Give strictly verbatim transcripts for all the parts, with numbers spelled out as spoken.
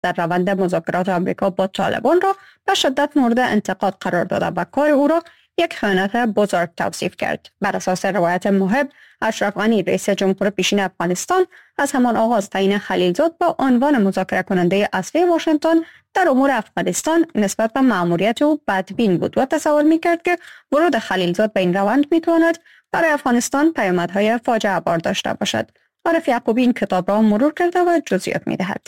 در روند مذاکرات آمریکا با طالبان را به شدت مورد انتقاد قرار داده و کار او را یک خیانت بزرگ توصیف کرد. بر اساس روایت محب، اشرف غنی رئیس جمهور پیشین افغانستان از همان آغاز تعیین خلیلزاد به عنوان مذاکره کننده اصلی واشنگتن در امور افغانستان نسبت به مأموریت او بدبین بود و تصور می‌کرد که ورود خلیلزاد به این روند می‌تواند برای افغانستان پیامدهای فاجعه بار داشته باشد. عارف یعقوبی این کتاب را مرور کرده و جزئیات می‌دهد.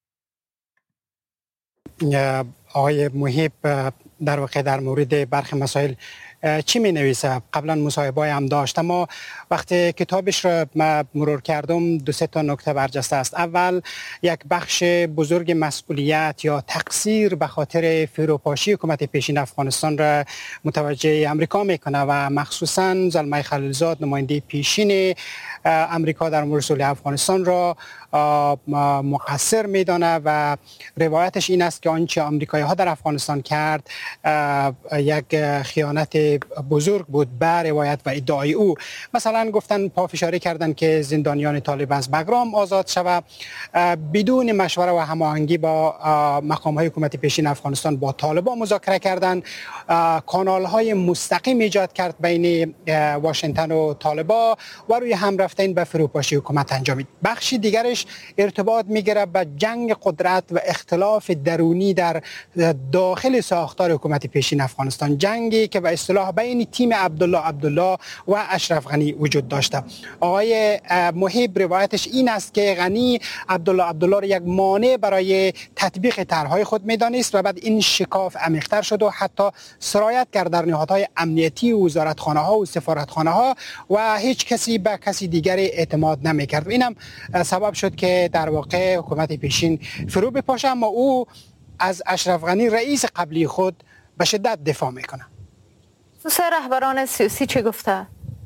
آقای محب در واقع در مورد برخی مسائل چی می نویسه؟ قبلا مصاحبه هم داشت، اما وقتی کتابش را مرور کردم دو سه تا نکته برجسته است. اول، یک بخش بزرگ مسئولیت یا تقصیر به خاطر فروپاشی حکومت پیشین افغانستان را متوجه امریکا میکنه و مخصوصا زلمه خلیلزاد نماینده پیشین امریکا در مورد صلح افغانستان را مقصر میدانه و روایتش این است که آنچه آمریکایی ها در افغانستان کرد یک خیانت بزرگ بود به روایت و ادعای او. مثلا گفتن، پافشاری کردن که زندانیان طالب از بگرام آزاد شود بدون مشوره و هماهنگی با مقام های حکومت پیشین افغانستان با طالبان مذاکره کردن، کانال های مستقیم ایجاد کرد بین واشنگتن و طالبان و روی هم رفتن به فروپاشی حکومت انجامید. بخشی دیگرش ارتباط میگیره به جنگ قدرت و اختلاف درونی در داخل ساختار حکومت پیشین افغانستان، جنگی که به اصطلاح بین تیم عبدالله عبدالله و اشرف غنی وجود داشته. آقای محب روایتش این است که غنی عبدالله عبدالله را یک مانع برای تطبیق طرحهای خود میدانست و بعد این شکاف عمیق‌تر شد و حتی سرایت کرد در نهادهای امنیتی و وزارتخانه ها و سفارتخانه ها و هیچ کسی به کسی دیگری اعتماد نمیکرد. اینم سبب شد که در واقع حکومت پیشین فرو بپاشه، اما او از اشرف غنی رئیس قبلی خود به شدت دفاع میکنه. سه رهبران سیاسی چی گفته؟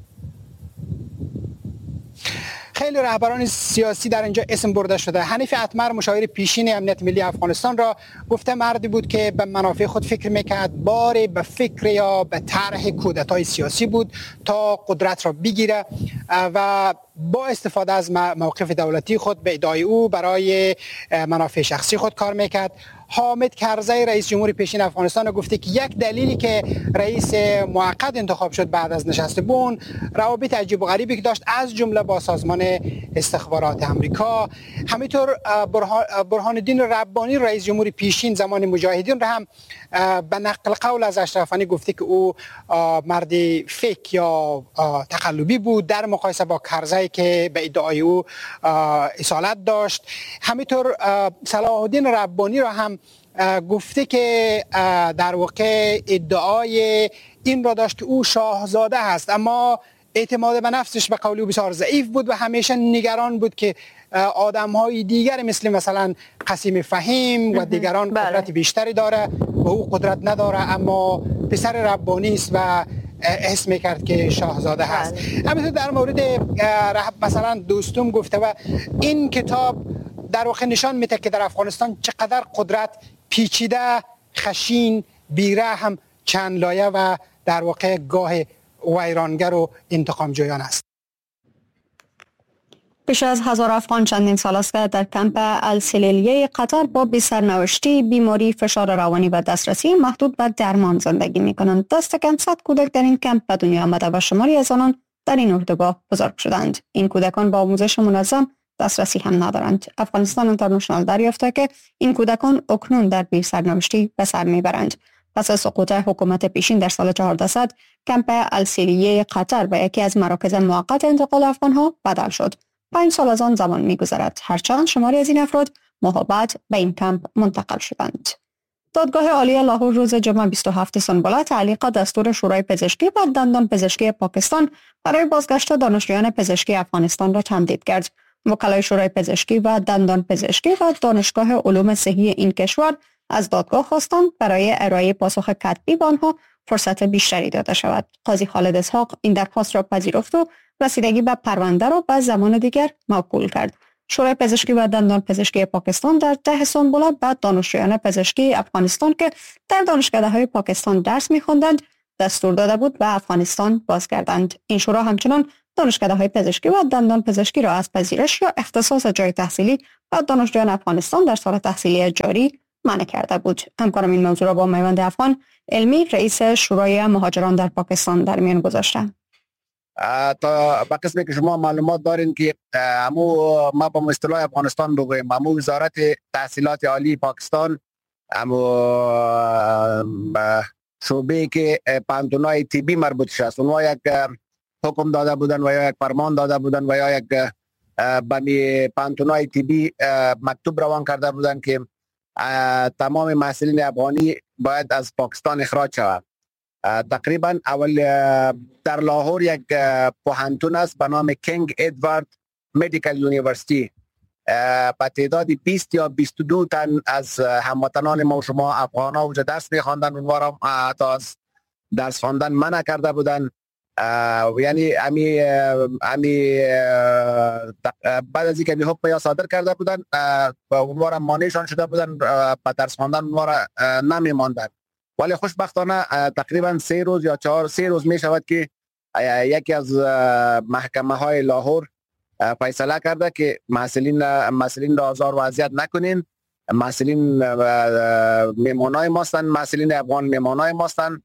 خیلی رهبران سیاسی در اینجا اسم برده شده. حنیف اتمر مشاور پیشین امنیت ملی افغانستان را گفته مردی بود که به منافع خود فکر میکرد، باری به فکر یا به طرح کودتای سیاسی بود تا قدرت را بگیره و با استفاده از موقف دولتی خود به ادعای او برای منافع شخصی خود کار میکرد. حامد کرزی رئیس جمهور پیشین افغانستان گفته که یک دلیلی که رئیس موقت انتخاب شد بعد از نشست بون روابط عجیب و غریبی که داشت از جمله با سازمان استخبارات امریکا. همینطور برهان الدین ربانی رئیس جمهور پیشین زمان مجاهدین را هم به نقل قول از اشرف غنی گفته که او مردی فیک یا تقلبی بود در مقایسه با کرزی که به ادعای او اصالت داشت. همینطور صلاح الدین ربانی را هم گفته که در واقع ادعای این را داشت که او شاهزاده هست، اما اعتماد به نفسش به قول او بسیار ضعیف بود و همیشه نگران بود که آدم‌های دیگر مثل مثلا قاسم فهیم و دیگران قدرت بیشتری داره و او قدرت نداره، اما پسر ربانی است و حس میکرد که شاهزاده هست. همینطور در مورد مثلا دوستم گفته و این کتاب در واقع نشان میده که در افغانستان چقدر قدرت پیچیده، خشین، بیرحم، چند لایه و در واقع گاه ویرانگر و انتقام جویان است. بیش از هزار افغان چندین سال است که در کمپ السلیلیه قطر با بی سرنوشتی، بیماری، فشار روانی و دسترسی محدود به درمان زندگی می کنند. دست کم صد کودک در این کمپ به دنیا آمده و شماری از آنان در این اردوگاه بزرگ شدند. این کودکان با آموزش منظم دسترسی هم ندارند. افغانستان اینترنشنال دریافته که این کودکان اکنون در بی سرنوشتی به سر میبرند. پس از سقوط حکومت پیشین در سال چهاردهصد، کمپ السلیلیه قطر به یکی از مراکز موقت انتقال افغانها بدل شد. پنج سال از آن زمان می‌گذرد، هرچند شماری از این افراد ماه بعد به این کمپ منتقل شدند. دادگاه عالی لاهور روز جمعه بیست و هفتم سنبله تعلیق دستور شورای پزشکی و دندان پزشکی پاکستان برای بازگشت دانشجویان پزشکی افغانستان را تمدید کرد. وکلای شورای پزشکی و دندان پزشکی و دانشگاه علوم صحی این کشور از دادگاه خواستند برای ارائه پاسخ کتبی به آنها فرصت بیشتری داده شود. قاضی خالد اسحاق این درخواست را پذیرفت و رسیدگی به پرونده را به زمان دیگر موکول کرد. شورای پزشکی و دندان پزشکی پاکستان در ده سنبله بعد دانشجویان پزشکی افغانستان که در دانشکده‌های پاکستان درس می‌خواندند دستور داده بود به افغانستان بازگردند. این شورا همچنان دانشکده‌های پزشکی و دندان پزشکی را از پذیرش یا اختصاص جای تحصیلی و دانشجویان افغانستان در سال تحصیلی جاری منع کرده بود. همکارم این موضوع را با میوند افغان علمی، رئیس شورای مهاجران در پاکستان در میان گذاشته. تا به قسمی که شما معلومات دارین که امو ما با اصطلاح افغانستان بگویم امو وزارت تحصیلات عالی پاکستان امو شعبه که پانتونای طبی مربوط شد اونها یک حکم داده بودن و یا یک فرمان داده بودن و یا یک به پانتونای طبی مکتوب روان کرده بودن که تمام محصلین افغانی باید از پاکستان اخراج شود. تقریبا اول در لاهور یک پوهنتون است به نام کینگ ادوارد مدیکال یونیورسیتی با تعداد بیست یا بیست و دو تن از هموطنان ما و شما افغان ها وجود درس می‌خواندن، اونها را حتی از درس خواندن منع کرده بودن. یعنی امی امی بعد از اینکه حکم یا صادر کرده بودن اونها را مانعشان شده بودن با درس خواندن، اونها را نمی‌ماندن. ولی خوشبختانه تقریبا سه روز یا چهار سه روز می شود که یکی از محکمه های لاهور فیصله کرده که محصلین محصلین را آزار و اذیت نکنین، محصلین میمانای ماستن، محصلین افغان میمانای ماستن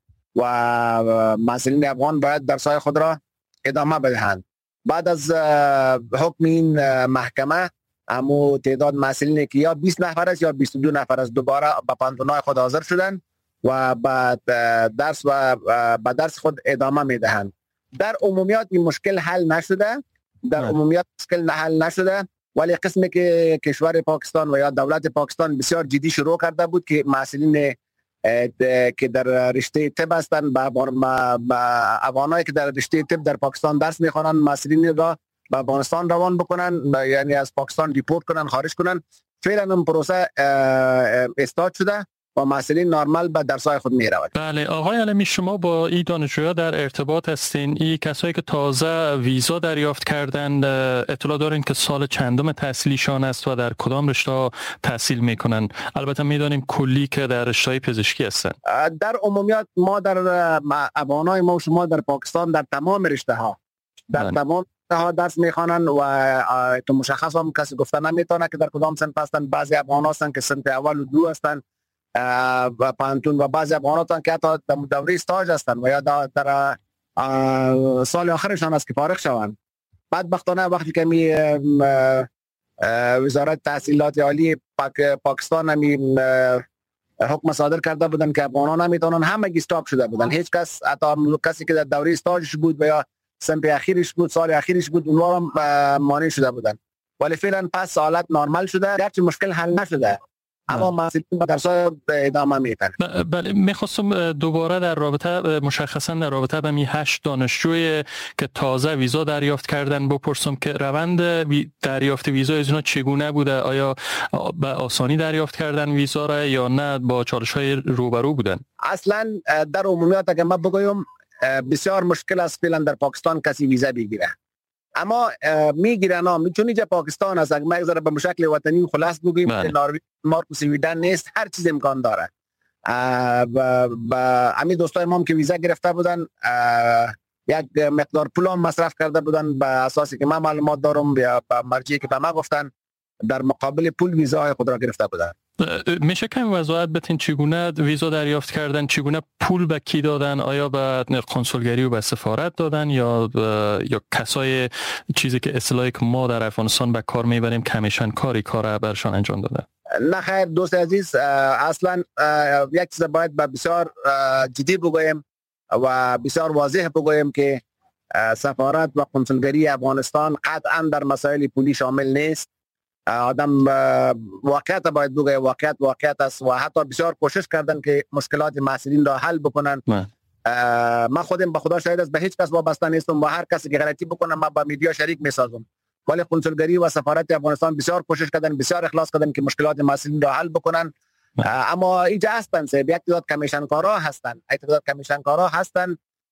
و محصلین افغان باید درسای خود را ادامه بدهند. بعد از حکم این محکمه امو تعداد محصلین که یا بیست نفر است یا بیست و دو نفر است دوباره به پانتونای خود حاضر شدن و بعد درس و با درس خود ادامه میدهند. در عمومیات این مشکل حل نشده، در عمومیات مشکل حل نشده، ولی قسمی که کشور پاکستان و یا دولت پاکستان بسیار جدی شروع کرده بود که محصلین که در رشته طب هستند با افغانایی که در رشته طب در پاکستان درس میخوانند محصلین را به افغانستان روان بکنن، یعنی از پاکستان دیپورت کنن، خارج کنن. فعلا این پروسه استارت شده و محصلین نرمال به درس‌های خود می‌روند. بله آقای علمی، شما با این دانشجوها در ارتباط هستین. این کسایی که تازه ویزا دریافت کردند اطلاع دارین که سال چندم تحصیلیشان است و در کدام رشته تحصیل میکنن؟ البته میدانیم کلی که در رشته پزشکی هستن. در عمومیات ما در افغانای ما و شما در پاکستان در تمام رشته ها در بله. تمام ها درس میخوانن و تو مشخص هم کسی گفته نمیتونه که در کدام صنف هستن. بعضی افغان هستن که صنف اول و دو هستن و پانتون و بعضی افغان هستن که حتی در دوره استاج هستن و یا در سال آخرشان است که فارغ شوند. بدبختانه وقتی که می وزارت تحصیلات عالی پاک پاکستان می حکم صادر کرده بودن که افغانان نمیتونن، همه استاپ شده بودن. هیچ کس حتی کسی که در دوره استاجش بود و یا صنف اخیرش بود، سال اخیرش بود، اونها هم مانع شده بودن. ولی فعلا پس حالت نرمال شده، گرچه مشکل حل نشده اما محصلین با درس‌ها ادامه میدن. بله میخواستم دوباره در رابطه مشخصا در رابطه با می هشت دانشجوی که تازه ویزا دریافت کردن بپرسم که روند دریافت ویزا از اینا چگونه بوده؟ آیا به آسانی دریافت کردن ویزا را یا نه با چالش‌های روبرو بودن؟ اصلا در عمومیات اگه ما بگویم بسیار مشکل است فعلا در پاکستان کسی ویزا بگیره، اما میگیرن ها چون اینجا پاکستان است. اگه ما یک به مشکل وطنی خلاص بگوییم که نروژ، مارک و سویدن نیست، هر چیز امکان داره. و امی دوستای ما که ویزا گرفته بودن یک مقدار پول هم مصرف کرده بودن به اساسی که من معلومات دارم یا به مرجعی که به ما گفتن در مقابل پول ویزای خود را گرفته بودن. میشه کمی وضاحت بدین چگونه ویزا دریافت کردن؟ چگونه پول به کی دادن؟ آیا به کنسولگری و به سفارت دادن یا یا کسای چیزی که اصطلاحی که ما در افغانستان به کار میبریم کمیشن کاری کار برشان انجام دادن؟ نه خیر دوست عزیز، اصلا یک چیز باید به بسیار جدی بگویم و بسیار واضح بگویم که سفارت و کنسولگری افغانستان قطعا در مسائل پولی شامل نیست. آدم واقعیت باید بگه، واقعیت واقعیت است و حتی بسیار کوشش کردن که مشکلات محصلین را حل بکنن. من خودم به خدا شاهد است، به هیچ کس وابسته نیستم و هر کسی که غلطی بکنه من با میدیا شریک میسازم، ولی کنسولگری و سفارت افغانستان بسیار کوشش کردن، بسیار اخلاص کردن که مشکلات محصلین را حل بکنن. اما اینجا هستن سه یک تعداد کمیشن کارا هستن، یک تعداد کمیشن کارا هستن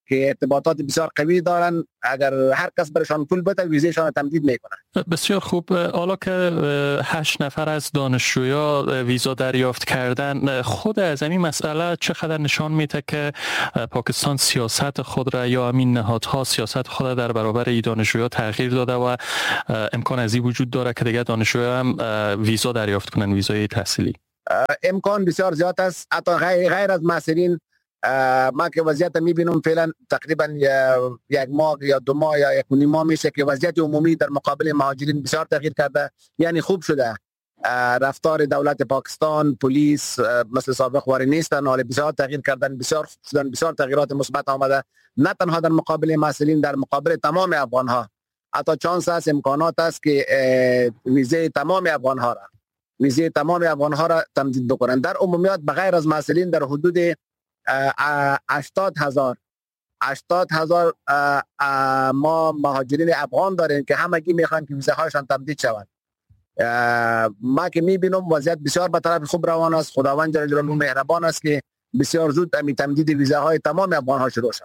که ارتباطات بسیار قوی دارن. اگر هر کس برشان پول بده ویزایشان تمدید میکنن. بسیار خوب. حالا که هشت نفر از دانشجویا ویزا دریافت کردن، خود از این مسئله چقدر نشان میده که پاکستان سیاست خود را یا همین نهادها سیاست خود را در برابر این دانشجویا تغییر داده و امکان از این وجود داره که دیگه دانشجویا هم ویزا دریافت کنن، ویزای تحصیلی؟ امکان بسیار زیاد است. حتی غیر, غیر از محصلین ما که وضعیت میبینم فعلا تقریبا یک ماه یا دو ماه یا یک نیم ماه میشه که وضعیت عمومی در مقابل مهاجرین بسیار تغییر کرده، یعنی خوب شده. رفتار دولت پاکستان، پلیس مثل سابق واری نیستن، حال بسیار تغییر کردن، بسیار خوب شدن، بسیار تغییرات مثبت آمده، نه تنها در مقابل محصلین، در مقابل تمام افغان ها. حتی چانس است، امکانات است که ویزه تمام افغان ها را ویزه تمام افغان ها را تمدید بکنن. در عمومیات بغیر از محصلین در حدود هشتاد هزار هشتاد هزار ما مهاجرین افغان داریم که همگی میخوان که ویزه هایشان تمدید شود. ما که میبینم وضعیت بسیار به طرف خوب روان است. خداوند جل جلاله مهربان است که بسیار زود امی تمدید ویزه های تمام افغان ها شروع شد.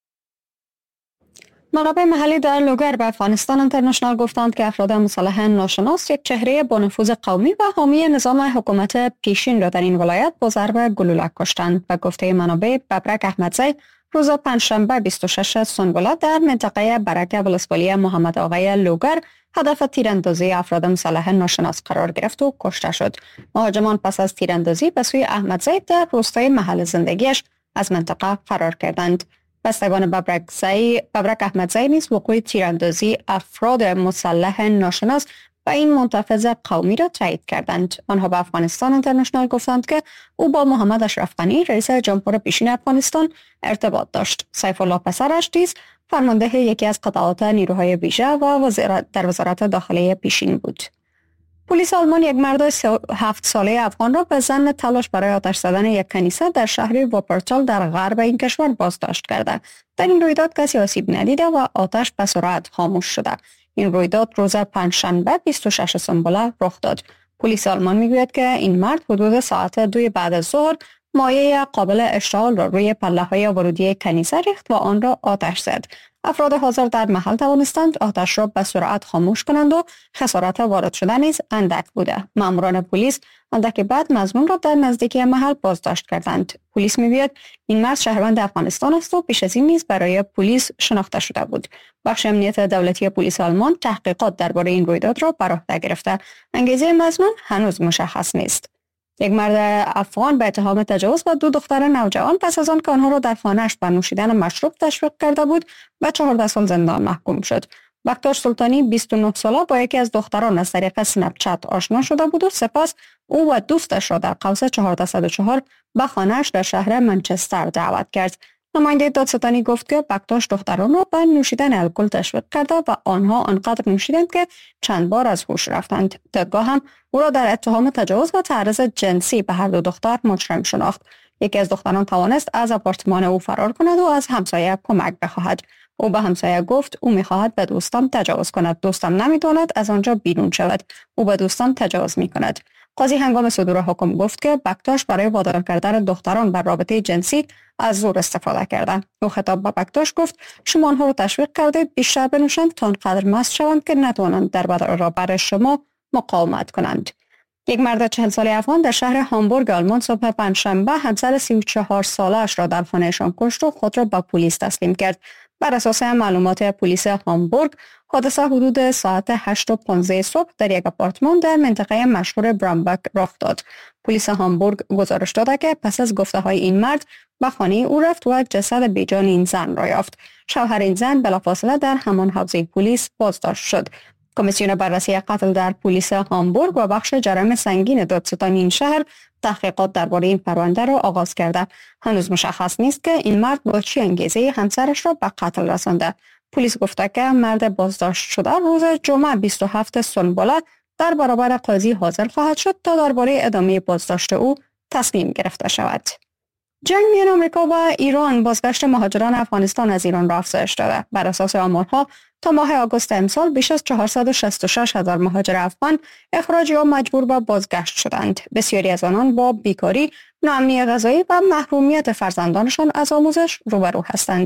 مقابل محلی در لوگر به افغانستان اینترنشنال گفتند که افراد مسلح ناشناس یک چهره با نفوذ قومی و حامی نظام حکومت پیشین را در این ولایت با ضرب گلوله کشتند. به گفته منابع، ببرک احمدزی روز پنجشنبه بیست و شش سنبله در منطقه برکه ولسوالی محمد آقای لوگر هدف تیراندازی افراد مسلح ناشناس قرار گرفت و کشته شد. مهاجمان پس از تیراندازی به سوی احمدزی در روستای محل زندگیش از منطقه فرار کردند. بستگان ببرک زی ببرک احمدزی نیز وقوع تیراندازی افراد مسلح ناشناس و این منتفض قومی را تایید کردند. آنها به افغانستان اینترنشنال گفتند که او با محمد اشرف غنی رئیس جمهور پیشین افغانستان ارتباط داشت. سیف الله پسرش نیز فرمانده یکی از قطعات نیروهای ویژه و وزارت در وزارت داخلی پیشین بود. پلیس آلمان یک مرد هفت ساله افغان را به ظن تلاش برای آتش زدن یک کنیسه در شهر واپرتال در غرب این کشور بازداشت کرده. در این رویداد کسی آسیب ندیده و آتش به سرعت خاموش شده. این رویداد روز پنجشنبه بیست و شش سنبله رخ داد. پلیس آلمان میگوید که این مرد حدود ساعت دو بعد از ظهر مایع قابل اشتعال را روی پله‌های ورودی کنیسه ریخت و آن را آتش زد. افراد حاضر در محل توانستند آتش را به سرعت خاموش کنند و خسارت وارد شده نیز اندک بوده. ماموران پلیس اندک بعد مظنون را در نزدیکی محل بازداشت کردند. پلیس میگوید این مرد شهروند افغانستان است و پیش از این نیز برای پلیس شناخته شده بود. بخش امنیت دولتی پلیس آلمان تحقیقات درباره این رویداد را بر عهده گرفته. انگیزه مظنون هنوز مشخص نیست. یک مرد افغان به اتهام تجاوز و دو دختر نوجوان پس از آن که آنها را در خانه‌اش به نوشیدن مشروب تشویق کرده بود به چهارده سال زندان محکوم شد. بکتاش سلطانی بیست و نه ساله با یکی از دختران از طریق اسنپ چت آشنا شده بود و سپس او و دوستش را در قوس چهارصد و چهار به خانه‌اش در شهر منچستر دعوت کرد. نماینده دادستانی گفت که بکتاش دختران را به نوشیدن الکل تشویق کرده و آنها آنقدر نوشیدند که چند بار از هوش رفتند. دادگاه هم او را در اتهام تجاوز و تعرض جنسی به هر دو دختر مجرم شناخت. یکی از دختران توانست از آپارتمان او فرار کند و از همسایه کمک بخواهد. او به همسایه گفت او می‌خواهد به دوستم تجاوز کند. دوستم نمی‌تواند از آنجا بیرون شود. او به دوستم تجاوز می‌کند. قاضی هنگام صدور حکم گفت که بکتاش برای وادار کردن دختران بر رابطه جنسی از زور استفاده کرده. او خطاب به بکتاش گفت شما آنها را تشویق کردید بیشتر بنوشند تا آنقدر مست شوند که نتوانند در برابر شما مقاومت کنند. یک مرد چهل ساله افغان در شهر هامبورگ آلمان صبح پنجشنبه همسر سی و چهار ساله‌اش را در خانه‌شان کشت و خود را به پلیس تسلیم کرد. بر اساس معلومات پلیس هامبورگ، حادثه حدود ساعت هشت و پانزده صبح در یک آپارتمان در منطقه مشهور برامبک رخ داد. پلیس هامبورگ گزارش داده که پس از گفته‌های این مرد به خانه او رفت و جسد بیجان این زن را یافت. شوهر این زن بلافاصله در همان حوزه پلیس بازداشت شد. کمیسیون بررسی قتل در پلیس هامبورگ و بخش جرایم سنگین دادستانی این شهر تحقیقات درباره این پرونده را آغاز کرده. هنوز مشخص نیست که این مرد با چه انگیزه همسرش را به قتل رسانده. پلیس گفته که مرد بازداشت شده روز جمعه بیست و هفت سنبله در برابر قاضی حاضر خواهد شد تا درباره ادامه بازداشت او تصمیم گرفته شود. جنگ میان آمریکا و ایران بازگشت مهاجران افغانستان از ایران را افزایش داده. بر اساس آمارها تا ماه آگوست امسال بیش از چهارصد و شصت و شش هزار مهاجر افغان اخراج یا مجبور به بازگشت شدند. بسیاری از آنان با بیکاری، ناامنی غذایی و محرومیت فرزندانشان از آموزش روبرو هستند.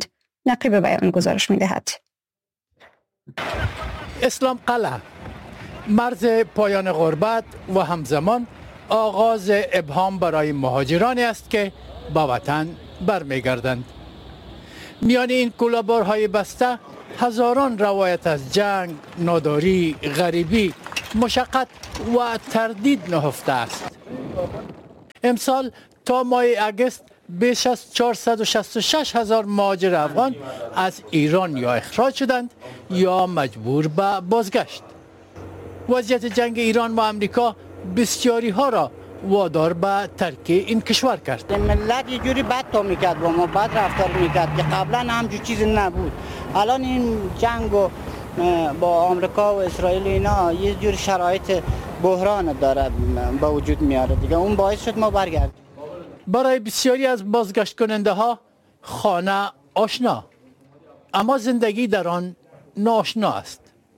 نقیب بیان گزارش می‌دهد. اسلام قلعه مرز پایان غربت و همزمان آغاز ابهام برای مهاجرانی است که با وطن برمیگردند. میان این کوله‌بارهای بسته هزاران روایت از جنگ، ناداری، غریبی، مشقت و تردید نهفته است. امسال تا ماه اگست بیش از چهارصد و شصت و شش هزار مهاجر افغان از ایران یا اخراج شدند یا مجبور به بازگشت. وضعیت جنگ ایران و امریکا بسیاری ها را وادار به ترک این کشور کرد. ملت یه جوری بد تا میکرد با ما، بد رفتار میکرد که قبلا همچون چیزی نبود. الان این جنگ و با آمریکا و اسرائیل اینا یه جور شرایط بحران داره به وجود میاره دیگه، اون باعث شد ما برگردیم. برای بسیاری از بازگشت کننده ها خانه آشنا، اما زندگی در آن ناآشنا است.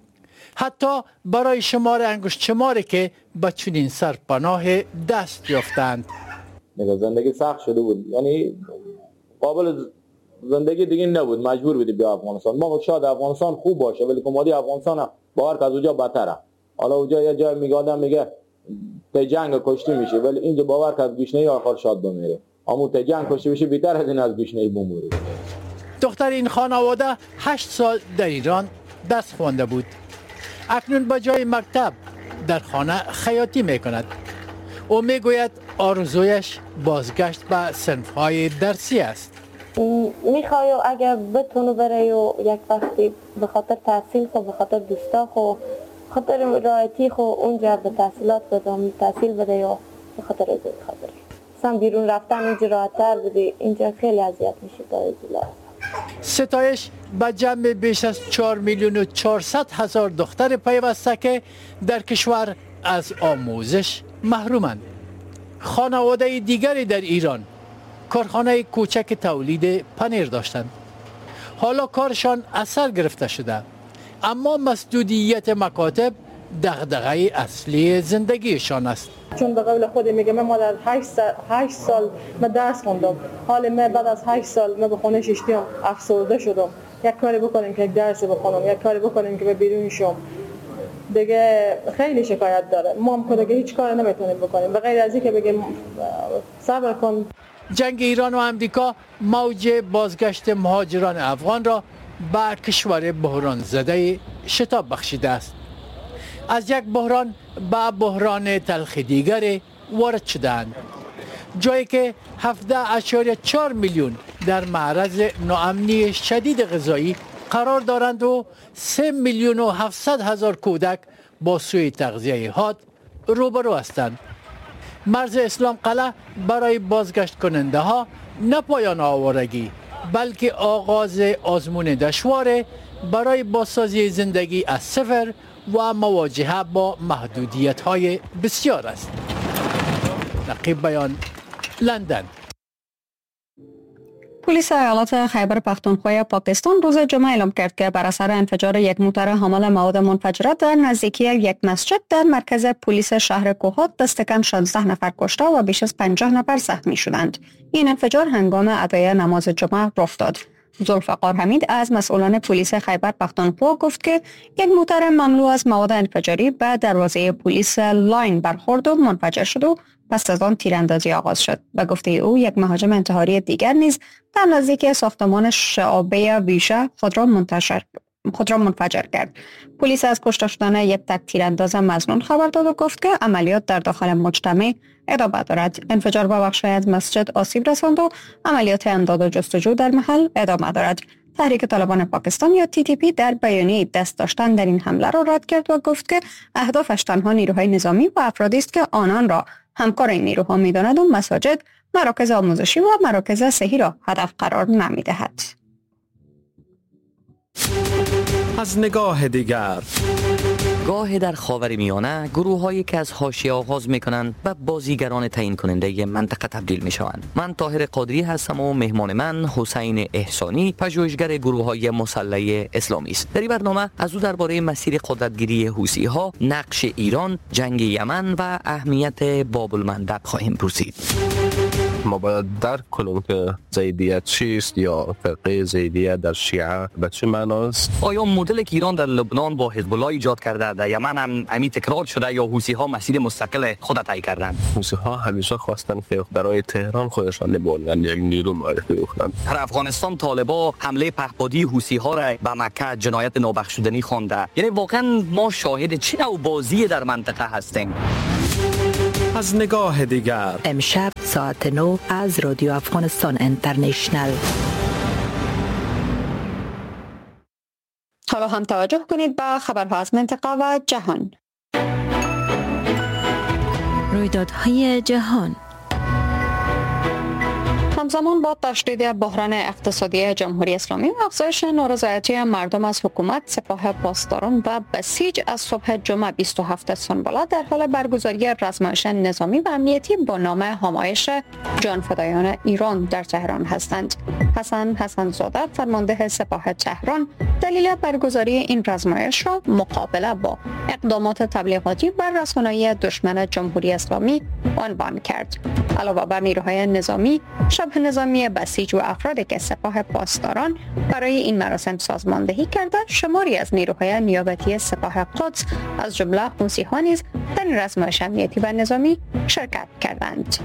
حتی برای شمار انگشت شماری که به چنین سرپناه دست یافتند. زندگی سخت شده بود، یعنی قابل زندگی دیگه نبود، مجبور بودی بیا افغانستان. ما شاید افغانستان خوب باشه ولی کمادی افغانستان باور که از اونجا بدتره. حالا اونجا یه جای میگه آدم میگه ته جنگ کشته میشه، ولی اینجا باور که از گشنه آخر شاد بمیره. اما ته جنگ کشته میشه بیشتر از این از گشنه بمیره. دختر این خانواده هشت سال در ایران درس خوانده بود. اکنون با جای مکتب در خانه خیاطی میکند. او میگوید آرزویش بازگشت به صنف‌های درسی است. میخوای اگر بتونو بره و یک وقتی به خاطر تحصیل خو، به خاطر دوستا خو، خاطر رایتی خو اونجا به تحصیلات بدم تحصیل بده یا به خاطر از خاطر سم بیرون رفتن اینجا راحت‌تر بده، اینجا خیلی اذیت میشه تا ازلا. ستایش به جمع بیش از چهار میلیون و چهارصد هزار دختر پیوسته که در کشور از آموزش محرومند. خانواده دیگری در ایران کارخانه کوچک تولید پنیر داشتند. حالا کارشان اثر گرفته شده، اما مسدودیت مکاتب دغدغه اصلی زندگیشان است. چون به قول خود میگه من در هشت سال من درس خوندم، حال من بعد از هشت سال من به خونه ششتم افسرده شدم. یک کاری بکنیم که یک درس بخونم، یک کاری بکنیم که به بیرون شم. دیگه خیلی شکایت داره. ما هم دیگه هیچ کاری نمیتونیم بکنیم به غیر از اینکه بگیم صبر کن. جنگ ایران و امریکا موج بازگشت مهاجران افغان را به کشور بحران زده شتاب بخشیده است. از یک بحران به بحران تلخ دیگر وارد شدند، جایی که هفده اشاریه چهار میلیون در معرض ناامنی شدید غذایی قرار دارند و سه میلیون و هفتصد هزار کودک با سوء تغذیه حاد روبرو هستند. مرز اسلام قلعه برای بازگشت کننده ها نه پایان آوارگی بلکه آغاز آزمون دشوار برای بازسازی زندگی از صفر و مواجهه با محدودیت های بسیار است. نقیب بیان، لندن. پلیس ایالات خیبر پختونخوا پاکستان روز جمعه اعلام کرد که بر اثر انفجار یک موتر حامل مواد منفجره در نزدیکی یک مسجد در مرکز پلیس شهر کوهات دست کم شانزده نفر کشته و بیش از پنجاه نفر زخمی شدند. این انفجار هنگام ادای نماز جمعه رخ داد. ذوالفقار حمید از مسئولان پلیس خیبر پختونخوا گفت که یک موتر مملو از مواد انفجاری به دروازه پلیس لاین برخورد و منفجر شد و پس از آن تیراندازی آغاز شد. به گفته او یک مهاجم انتحاری دیگر نیز در نزدیکی ساختمان شعبه ویژه خود را منتشر خود را منفجر کرد. پلیس از کشته شدن یک تک تیرانداز مظنون خبر داد و گفت که عملیات در داخل مجتمع ادامه دارد. انفجار به بخشی از مسجد آسیب رساند و عملیات امداد و جستجو در محل ادامه دارد. تحریک طالبان پاکستان یا تی تی پی در بیانیه دست داشتن در این حمله را رد کرد و گفت که اهدافش تنها نیروهای نظامی و افرادی است که آنان را همکار این نیروها می‌داند و مساجد، مراکز آموزشی و مراکز صحی را هدف قرار نمی‌دهد. از نگاه دیگر، گاه در خاورمیانه گروه‌هایی که از حاشیه آغاز می‌کنند به بازیگران تعیین کننده منطقه تبدیل می‌شوند. من طاهر قادری هستم و مهمان من حسین احسانی، پژوهشگر گروه‌های مسلح اسلامی است. در این برنامه از او درباره مسیر قدرتگیری حوثی‌ها، نقش ایران، جنگ یمن و اهمیت باب المندب خواهیم پرسید. ما باید درک کنیم که زیدیت چیست یا فرقه زیدیت در شیعه به چه معناست. آیا مدل که ایران در لبنان با حزب الله ایجاد کرده در یمن هم امی تکرار شده یا حوثی ها مسیر مستقل خود طی کردند؟ حوثی ها همیشه خواستن که برای تهران خودشان نبودن یک نیرو معرفی کنند. در افغانستان طالبا حمله پهپادی حوثی ها را به مکه جنایت نابخشودنی خوانده. یعنی واقعا ما شاهد چه نوع بازی در منطقه هستیم؟ از نگاه دیگر امشب ساعت نه از رادیو افغانستان اینترنشنل. حالا هم توجه کنید به خبرها از منطقه و جهان. رویدادهای جهان. همزمان با تشدید بحران اقتصادی جمهوری اسلامی و افزایش نارضایتی مردم از حکومت، سپاه پاسداران و بسیج از صبح جمعه بیست و هفتم سنباله در حال برگزاری رزمایش نظامی و امنیتی با نام همایش جانفدایان ایران در تهران هستند. حسن حسن زاده، فرمانده سپاه تهران، دلیل برگزاری این رزمایش را مقابله با اقدامات تبلیغاتی و رسانه‌ای دشمن جمهوری اسلامی عنوان کرد. علاوه بر نیروهای نظامی، شبه نظامی بسیج و افرادی که سپاه پاسداران برای این مراسم سازماندهی کرده، شماری از نیروهای نیابتی سپاه قدس از جمله حوثی‌ها نیز در این رزمایش امنیتی و نظامی شرکت کردند.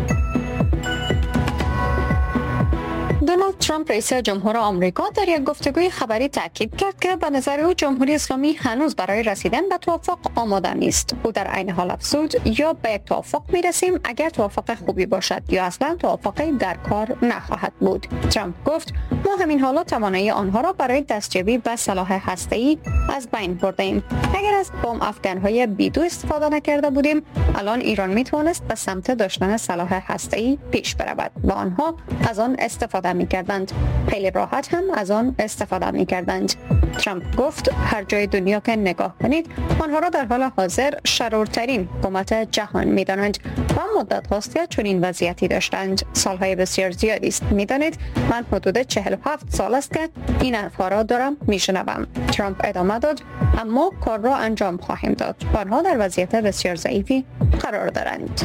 دونالد ترامپ رئیس جمهور آمریکا در یک گفتگوی خبری تاکید کرد که به نظر او جمهوری اسلامی هنوز برای رسیدن به توافق آماده نیست. او در عین حال افزود یا به یک توافق میرسیم اگر توافق خوبی باشد یا اصلا توافقی در کار نخواهد بود. ترامپ گفت ما همین حالا توانایی آنها را برای دستیابی به سلاح هسته‌ای از بین برده ایم. اگر از بمب افکن‌های بیدو استفاده نکرده بودیم، الان ایران میتوانست به سمت داشتن سلاح هسته‌ای پیش برود و آنها از آن استفاده می‌کردند. خیلی راحت هم از آن استفاده می‌کردند. ترامپ گفت هر جای دنیا که نگاه کنید آنها را در حال حاضر شرورترین حکومت جهان می‌دانند و مدت هاست که چنین وضعیتی داشتند. سالهای بسیار زیادی است. می‌دانید من حدود چهل و هفت سال است که این حرف‌ها را دارم می‌شنوم. ترامپ ادامه داد اما کار را انجام خواهیم داد. آنها در وضعیت بسیار ضعیفی قرار دارند.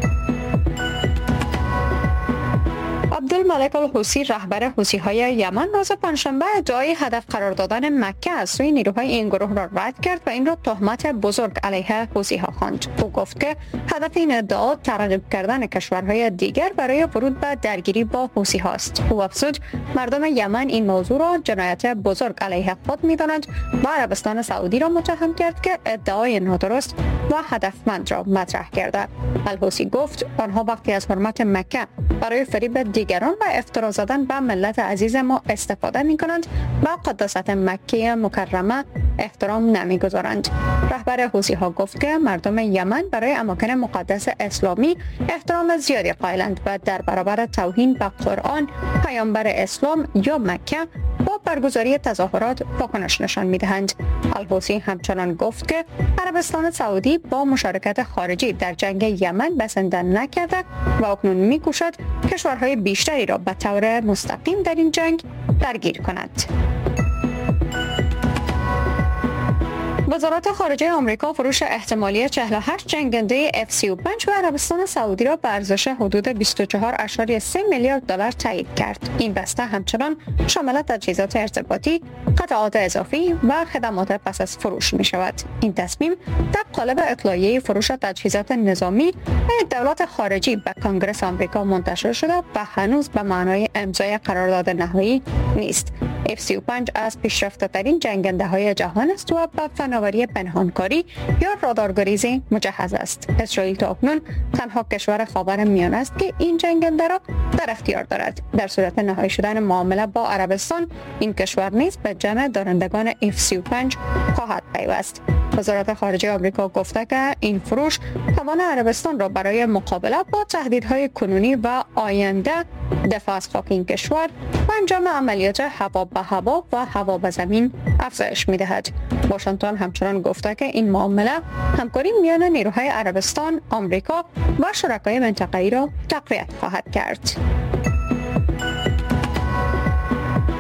عبدالملک الحوثی، رهبر حوثی‌های یمن، روز پنجشنبه ادعای هدف قرار دادن مکه از سوی نیروهای این گروه را رد کرد و این را تهمت بزرگ علیه حوثی‌ها خواند. او گفت که هدف این ادعا ترغیب کردن کشورهای دیگر برای ورود به درگیری با حوثی‌ها است. او افزود مردم یمن این موضوع را جنایت بزرگ علیه خود می‌دانند و عربستان سعودی را متهم کرد که ادعای نادرست و هدفمند را مطرح کرده. الحوثی گفت آنها وقتی از حرمت مکه برای فریب دیگران و افترا زدن به ملت عزیز ما استفاده می کنند و قداست مکه مکرمه احترام نمی گذارند. رهبر حوثی ها گفت که مردم یمن برای اماکن مقدس اسلامی احترام زیادی قائلند و در برابر توهین به قرآن، پیامبر اسلام یا مکه با برگزاری تظاهرات واکنش نشان می دهند. الحوثی همچنان گفت که عربستان سعودی با مشارکت خارجی در جنگ یمن بسنده نکرده و اکنون می کوشد کشورهای بیشتری را به طور مستقیم در این جنگ درگیر کند. وزارت خارجه آمریکا فروش احتمالی چهل و هشت جنگنده اف سی و پنج به عربستان سعودی را به ارزش حدود بیست و چهار ممیز سه میلیارد دلار تایید کرد. این بسته همچنان شامل تجهیزات ارتباطی، قطعات اضافی و خدمات پس از فروش می شود. این تصمیم در قالب اطلاعیه فروش تجهیزات نظامی دولت خارجی به کنگره آمریکا منتشر شده و هنوز به معنای امضای قرارداد نهایی نیست. اف سی و پنج از پیشرفته‌ترین جنگنده‌های جهان است و به فناوری پنهانکاری یا رادارگریزی مجهز است. اسرائیل تا اکنون تنها کشور خاورمیانه است که این جنگنده را در اختیار دارد. در صورت نهایی شدن معامله با عربستان، این کشور نیز به جمع دارندگان اف سی و پنج خواهد پیوست. وزارت خارجه آمریکا گفته که این فروش توان عربستان را برای مقابله با تهدیدهای کنونی و آینده دفاع از خاک این کشور و انجام عملیات هوا به هوا و هوا به زمین افزایش می‌دهد. واشنگتن همچنان گفته که این معامله همکاری میان نیروهای عربستان، آمریکا و شرکای منطقه‌ای را تقویت خواهد کرد.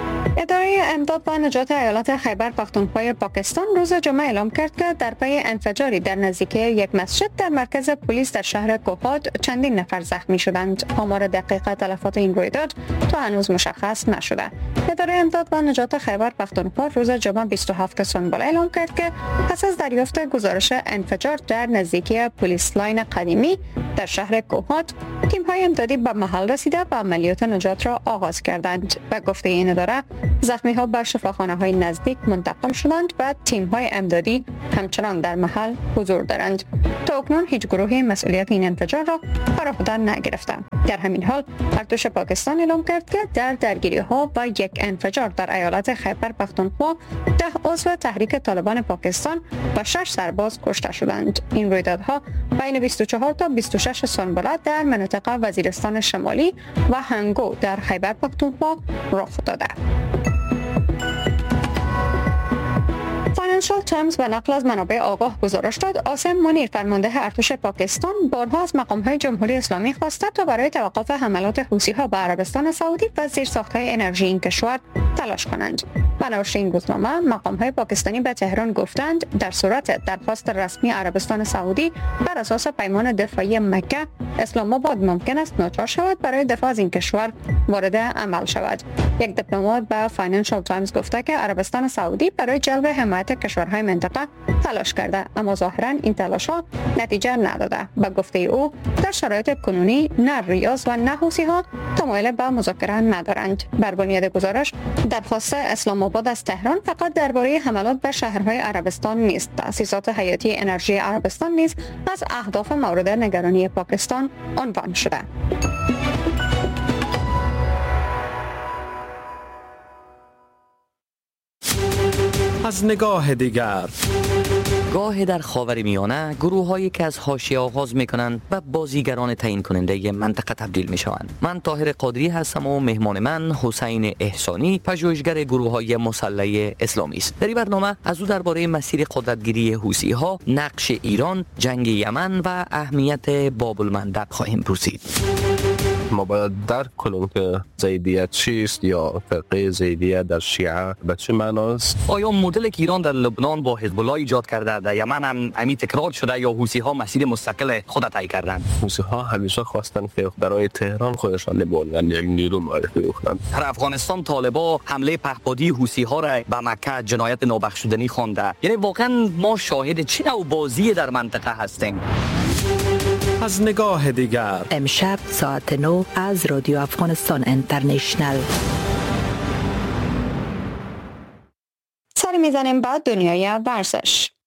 اداره امداد و نجات ایالت خیبر پختونخوا پاکستان روز جمعه اعلام کرد که در پی انفجاری در نزدیکی یک مسجد در مرکز پلیس در شهر کوهات چندین نفر زخمی شدند. آمار دقیق تلفات این رویداد تا هنوز مشخص نشده. اداره امداد و نجات خیبر پختونخوا روز جمعه بیست و هفتم سنبل اعلام کرد که پس از دریافت گزارش انفجار در نزدیکی پلیس لاین قدیمی در شهر کوهات، تیم‌های امدادی به محل رسیده و عملیات نجات را آغاز کردند. به گفته این اداره، زخمی‌ها به شفاخانه‌های نزدیک منتقل شدند و تیم‌های امدادی همچنان در محل حضور دارند. تا اکنون هیچ گروهی مسئولیت این انفجار را بر عهده نگرفته. در همین حال ارتش پاکستان اعلام کرد که در درگیری‌ها و یک انفجار در ایالت خیبر پختونخوا ده عضو تحریک طالبان پاکستان و شش سرباز کشته شدند. این رویدادها بین بیست و چهار تا بیست و شش سنبله در مناطق وزیرستان شمالی و هنگو در خیبر پختونخوا رخ داده. فاینانشال تایمز به نقل از منابع آگاه گزارش داد عاصم منیر فرمانده ارتش پاکستان بارها از مقام‌های جمهوری اسلامی خواسته تا برای توقف حملات حوثی‌ها به عربستان سعودی و زیرساخت‌های انرژی این کشور تلاش کنند. به نوشت این روزنامه، مقام‌های پاکستانی به تهران گفتند در صورت درخواست رسمی عربستان سعودی بر اساس پیمان دفاعی مکه، اسلام آباد ممکن است ناچار شود برای دفاع از این کشور وارد عمل شود. یک دیپلمات به فاینانشال تایمز گفته که عربستان سعودی برای جلب حمایت کشورهای منطقه تلاش کرده، اما ظاهراً این تلاش‌ها نتیجه نداده. به گفته او، در شرایط کنونی نه ریاض و نه حوثی‌ها تمایل به مذاکره ندارند. بر بنیاد گزارش، درخواست اسلام آباد از تهران فقط درباره حملات به شهرهای عربستان نیست. تأسیسات حیاتی انرژی عربستان نیز از اهداف مورد نگرانی پاکستان عنوان شده. از نگاه دیگر، گاه در خاورمیانه گروه‌هایی که از حاشیه آغاز می‌کنند و بازیگران تعیین کننده منطقه تبدیل می‌شوند. من طاهر قادری هستم و مهمان من حسین احسانی، پژوهشگر گروه‌های مسلح اسلامی است. در این برنامه از او درباره مسیر قدرتگیری حوثی‌ها، نقش ایران، جنگ یمن و اهمیت باب المندب خواهیم پرسید. ما باید درک کنیم که زیدیت چیست یا فرقه زیدیت در شیعه به چه معناست؟ آیا مدل که ایران در لبنان با حزب الله ایجاد کرده در یمن هم همین تکرار شده یا حوثی ها مسیر مستقل خود طی کردند؟ حوثی ها همیشه خواستن که برای تهران خودشان بمانند، یک نیرو معرفی کنند. در افغانستان طالبا حمله پهپادی حوثی ها را به مکه جنایت نابخشودنی خوانده. یعنی واقعا ما شاهد چه نوع بازی در منطقه هستیم؟ از نگاه دیگر، امشب ساعت نه از رادیو افغانستان اینترنشنل. سر میزنیم بعد دنیای ورزش.